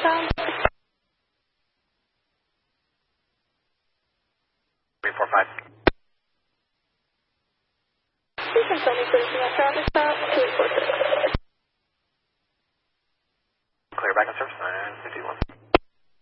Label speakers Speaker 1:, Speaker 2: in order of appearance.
Speaker 1: southbound.
Speaker 2: 345.
Speaker 1: Please confirm me, please, that traffic stop 246.
Speaker 2: Clear back on service 951.